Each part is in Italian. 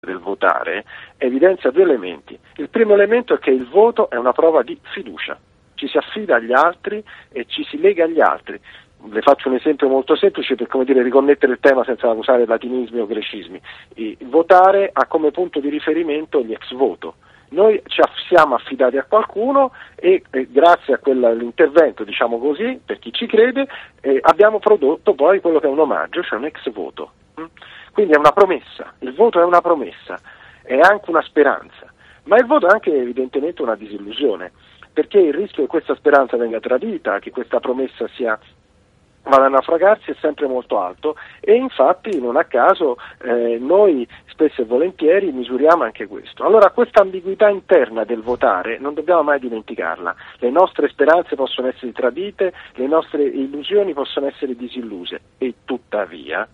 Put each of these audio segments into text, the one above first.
del votare evidenzia due elementi. Il primo elemento è che il voto è una prova di fiducia, ci si affida agli altri e ci si lega agli altri. Le faccio un esempio molto semplice per riconnettere il tema senza usare latinismi o grecismi. Votare ha come punto di riferimento gli ex voto. Noi ci siamo affidati a qualcuno e grazie a quell'intervento, diciamo così, per chi ci crede, abbiamo prodotto poi quello che è un omaggio, cioè un ex voto. Quindi è una promessa, il voto è una promessa, è anche una speranza, ma il voto è anche evidentemente una disillusione, perché il rischio che questa speranza venga tradita, che questa promessa vada a naufragarsi è sempre molto alto e infatti non a caso noi spesso e volentieri misuriamo anche questo. Allora questa ambiguità interna del votare non dobbiamo mai dimenticarla, le nostre speranze possono essere tradite, le nostre illusioni possono essere disilluse e tuttavia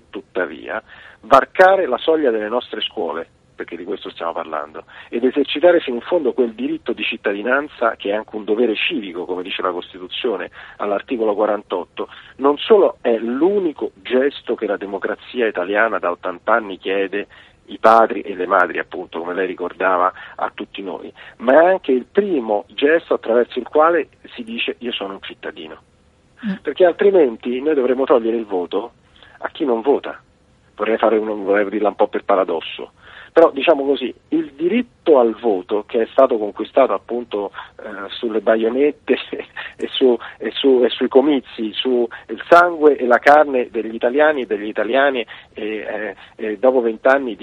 varcare la soglia delle nostre scuole, perché di questo stiamo parlando, ed esercitare fino in fondo quel diritto di cittadinanza che è anche un dovere civico, come dice la Costituzione all'articolo 48, non solo è l'unico gesto che la democrazia italiana da 80 anni chiede i padri e le madri, appunto, come lei ricordava, a tutti noi, ma è anche il primo gesto attraverso il quale si dice io sono un cittadino, perché altrimenti noi dovremmo togliere il voto a chi non vota. Vorrei dirla un po' per paradosso. Però diciamo così, il diritto al voto che è stato conquistato appunto sulle baionette e sui comizi, sul sangue e la carne degli italiani e degli italiani dopo 20 anni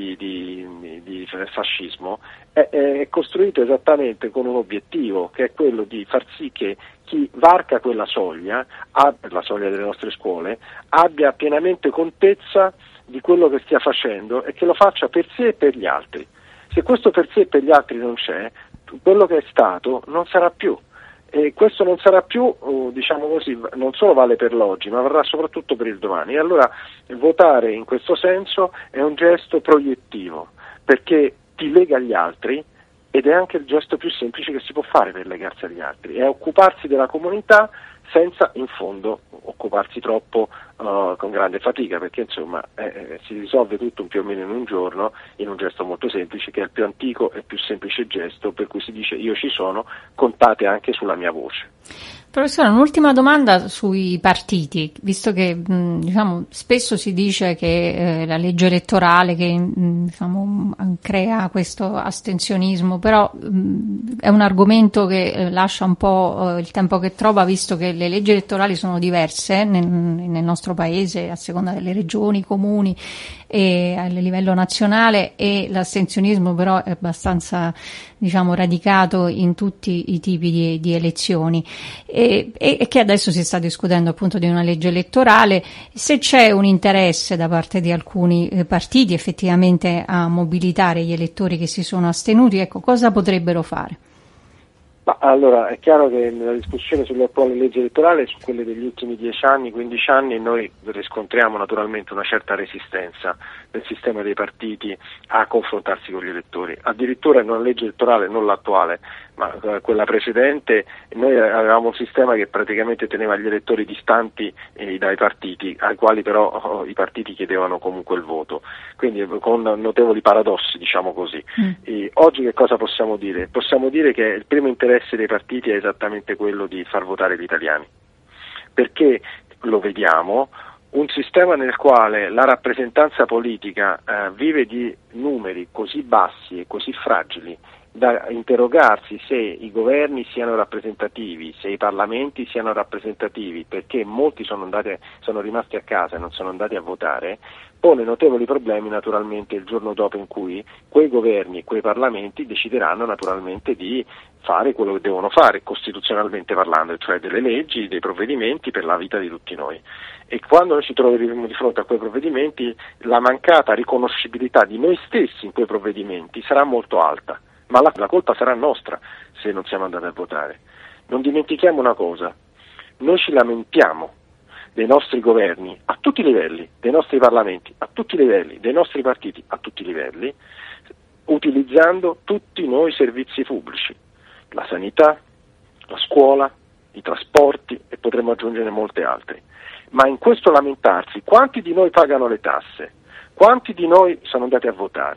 di fascismo, è costruito esattamente con un obiettivo, che è quello di far sì che chi varca quella soglia, la soglia delle nostre scuole, abbia pienamente contezza di quello che stia facendo e che lo faccia per sé e per gli altri. Se questo per sé e per gli altri non c'è, quello che è stato non sarà più. E questo non sarà più, diciamo così, non solo vale per l'oggi, ma varrà soprattutto per il domani. E allora votare in questo senso è un gesto proiettivo, perché ti lega agli altri ed è anche il gesto più semplice che si può fare per legarsi agli altri, è occuparsi della comunità senza in fondo occuparsi troppo con grande fatica, perché insomma si risolve tutto più o meno in un giorno in un gesto molto semplice, che è il più antico e più semplice gesto per cui si dice io ci sono, contate anche sulla mia voce. Professore, un'ultima domanda sui partiti, visto che diciamo, spesso si dice che la legge elettorale che diciamo, crea questo astensionismo, però è un argomento che lascia un po' il tempo che trova, visto che le leggi elettorali sono diverse nel nostro paese a seconda delle regioni, comuni e a livello nazionale, e l'astensionismo però è abbastanza diciamo radicato in tutti i tipi di elezioni e che adesso si sta discutendo appunto di una legge elettorale. Se c'è un interesse da parte di alcuni partiti effettivamente a mobilitare gli elettori che si sono astenuti, ecco, cosa potrebbero fare? Ma allora è chiaro che nella discussione sulle attuali leggi elettorali, su quelle degli ultimi 10 anni, 15 anni, noi riscontriamo naturalmente una certa resistenza del sistema dei partiti a confrontarsi con gli elettori. Addirittura in una legge elettorale, non l'attuale, ma quella precedente, noi avevamo un sistema che praticamente teneva gli elettori distanti dai partiti, ai quali però i partiti chiedevano comunque il voto, quindi con notevoli paradossi, diciamo così. Oggi che cosa possiamo dire? Possiamo dire che il primo interesse dei partiti è esattamente quello di far votare gli italiani, perché lo vediamo, un sistema nel quale la rappresentanza politica vive di numeri così bassi e così fragili da interrogarsi se i governi siano rappresentativi, se i parlamenti siano rappresentativi, perché molti sono rimasti a casa e non sono andati a votare, pone notevoli problemi naturalmente il giorno dopo in cui quei governi e quei parlamenti decideranno naturalmente di fare quello che devono fare costituzionalmente parlando, cioè delle leggi, dei provvedimenti per la vita di tutti noi. E quando noi ci troveremo di fronte a quei provvedimenti, la mancata riconoscibilità di noi stessi in quei provvedimenti sarà molto alta, ma la colpa sarà nostra se non siamo andati a votare. Non dimentichiamo una cosa, noi ci lamentiamo dei nostri governi a tutti i livelli, dei nostri parlamenti a tutti i livelli, dei nostri partiti a tutti i livelli, utilizzando tutti noi servizi pubblici, la sanità, la scuola, i trasporti e potremmo aggiungere molte altre. Ma in questo lamentarsi, quanti di noi pagano le tasse? Quanti di noi sono andati a votare?